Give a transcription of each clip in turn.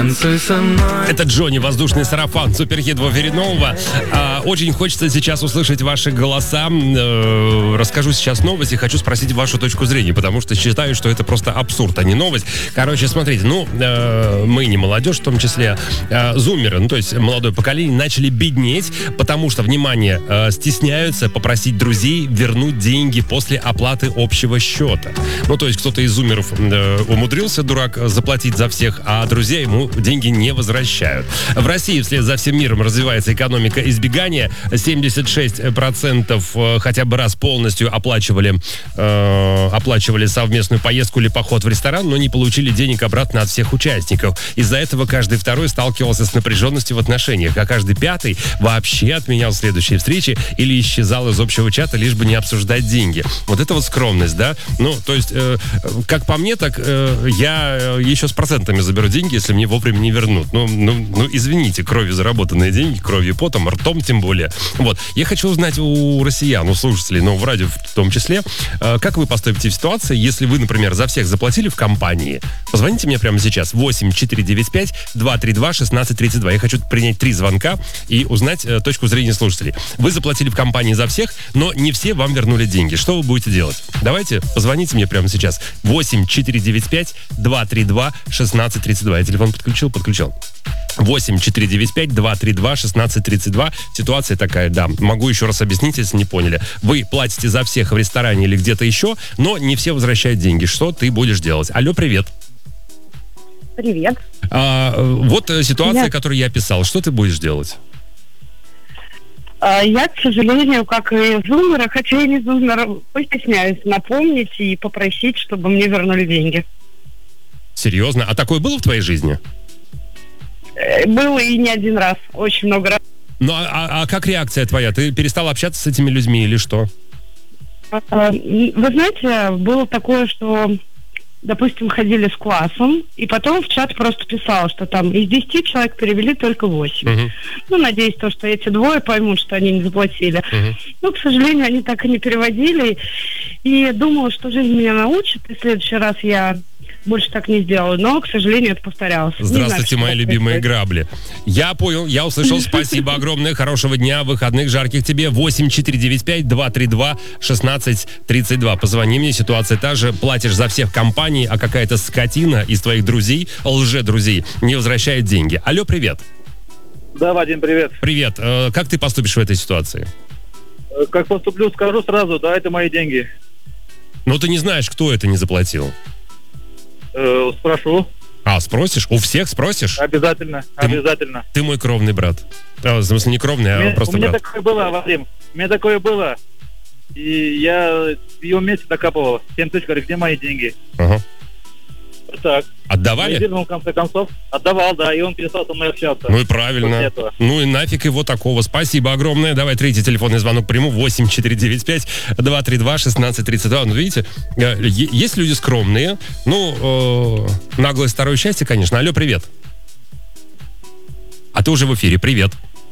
Танцуй со мной. Это Джонни, воздушный сарафан, суперхит в эфире нового. Очень хочется сейчас услышать ваши голоса. Расскажу сейчас новость и хочу спросить вашу точку зрения, потому что считаю, что это просто абсурд, а не новость. Короче, смотрите, мы не молодежь, в том числе зумеры, то есть молодое поколение, начали беднеть, потому что, внимание, стесняются попросить друзей вернуть деньги после оплаты общего счета. То есть кто-то из зумеров умудрился, дурак, заплатить за всех, а друзья ему деньги не возвращают. В России вслед за всем миром развивается экономика избегания. 76% хотя бы раз полностью оплачивали совместную поездку или поход в ресторан, но не получили денег обратно от всех участников. Из-за этого каждый второй сталкивался с напряженностью в отношениях, а каждый пятый вообще отменял следующие встречи или исчезал из общего чата, лишь бы не обсуждать деньги. Вот это вот скромность, да? То есть, как по мне, так я еще с процентами заберу деньги, если мне вовремя не вернут. Извините, кровью заработанные деньги, кровью, потом, ртом тем более. Вот. Я хочу узнать у россиян, у слушателей, в радио в том числе, как вы поступите в ситуации, если вы, например, за всех заплатили в компании. Позвоните мне прямо сейчас. 8-495-232-1632. Я хочу принять 3 звонка и узнать точку зрения слушателей. Вы заплатили в компании за всех, но не все вам вернули деньги. Что вы будете делать? Давайте, позвоните мне прямо сейчас. 8-495-232-1632. Я телефон подключил. 8-495-232-1632. Ситуация такая, да. Могу еще раз объяснить, если не поняли. Вы платите за всех в ресторане или где-то еще, но не все возвращают деньги. Что ты будешь делать? Алло, привет. Привет. Вот ситуация, которую я описал. Что ты будешь делать? Я, к сожалению, как и зумера, хотя я не зумер, постесняюсь напомнить и попросить, чтобы мне вернули деньги. Серьезно? А такое было в твоей жизни? Было и не один раз, очень много раз. А как реакция твоя? Ты перестал общаться с этими людьми или что? Вы знаете, было такое, что, допустим, ходили с классом, и потом в чат просто писал, что там из 10 человек перевели только 8. Угу. Надеюсь, что эти двое поймут, что они не заплатили. Угу. К сожалению, они так и не переводили. И думала, что жизнь меня научит, и в следующий раз я больше так не сделала, но, к сожалению, это повторялось. Здравствуйте, мои любимые грабли. Я понял, я услышал. Спасибо огромное. Хорошего дня, выходных жарких тебе. 8-495-232-1632. Позвони мне, ситуация та же. Платишь за всех компаний, а какая-то скотина из твоих друзей, лже-друзей, не возвращает деньги. Алло, привет. Да, Вадим, привет. Привет. Как ты поступишь в этой ситуации? Как поступлю, скажу сразу, да, это мои деньги. Но ты не знаешь, кто это не заплатил. Спрошу. Спросишь? У всех спросишь? Обязательно. Ты мой кровный брат. В смысле, не кровный, а просто брат. У меня такое было, Вадим. У меня такое было. И я в ее месте докапывал. 7 тысяч, говорю, где мои деньги? Ага. Вот так. Отдавали? В конце концов. Отдавал, да, и он перестал со мной общаться. И правильно. И нафиг его такого. Спасибо огромное. Давай третий телефонный звонок приму. 8-495-232-1632. Видите, есть люди скромные. Наглость второе счастье, конечно. Алло, привет. А ты уже в эфире. Привет.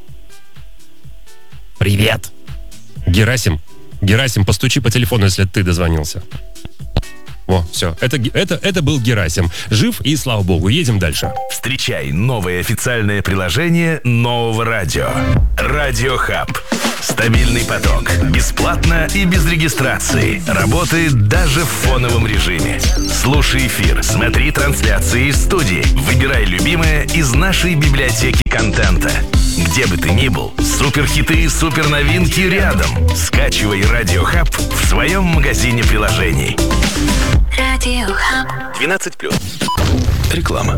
Привет. Герасим, постучи по телефону, если ты дозвонился. Все. Это был Герасим. Жив и слава богу. Едем дальше. Встречай новое официальное приложение нового радио. Радио Хаб. Стабильный поток. Бесплатно и без регистрации. Работает даже в фоновом режиме. Слушай эфир, смотри трансляции из студии. Выбирай любимое из нашей библиотеки контента. Где бы ты ни был, суперхиты и суперновинки рядом. Скачивай Радио Хаб в своем магазине приложений. Радио Хаб. 12+. Реклама.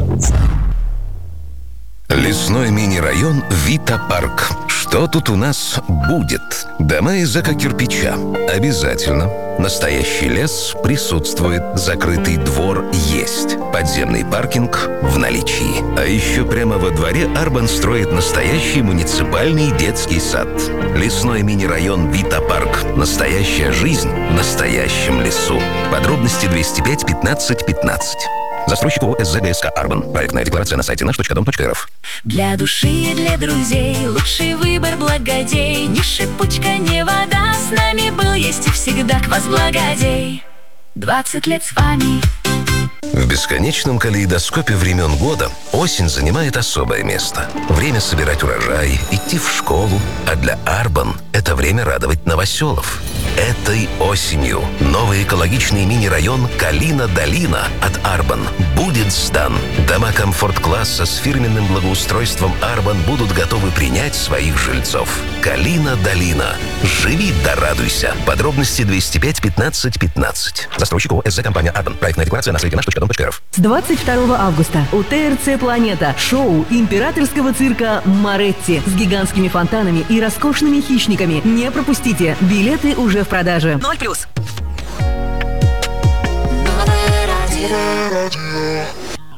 Лесной мини-район Вита-парк. Что тут у нас будет? Дома из эко-кирпича. Обязательно. Настоящий лес присутствует. Закрытый двор есть. Подземный паркинг в наличии. А еще прямо во дворе Арбан строит настоящий муниципальный детский сад. Лесной мини-район Вита-парк. Настоящая жизнь в настоящем лесу. Подробности 205 15 15. Застройщик ООО СЗГСК «Арбан». Проектная декларация на сайте наш.дом.рф. Для души и для друзей лучший выбор благодей. Ни шипучка, ни вода. С нами был, есть и всегда. Квас Благодей. 20 лет с вами. В бесконечном калейдоскопе времен года осень занимает особое место. Время собирать урожай, идти в школу, а для Арбан это время радовать новоселов. Этой осенью новый экологичный мини-район Калина-Долина от Арбан будет сдан. Дома комфорт-класса с фирменным благоустройством Арбан будут готовы принять своих жильцов. Калина-Долина. Живи да радуйся. Подробности 205 15 15. Застройщик ОСЗ компания Арбан. Проектная декларация на сайте наш.дом.рф. С 22 августа у ТРЦ «Планета» шоу императорского цирка «Моретти» с гигантскими фонтанами и роскошными хищниками. Не пропустите. Билеты уже в продаже. 0+. Новое радио.